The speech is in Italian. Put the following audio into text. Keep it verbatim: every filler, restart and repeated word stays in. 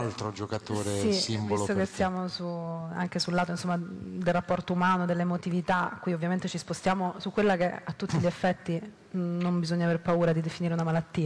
altro giocatore sì, simbolo visto per che te. siamo su, anche sul lato insomma, del rapporto umano, dell'emotività, qui ovviamente ci spostiamo su quella che a tutti gli effetti mh, non bisogna aver paura di definire una malattia.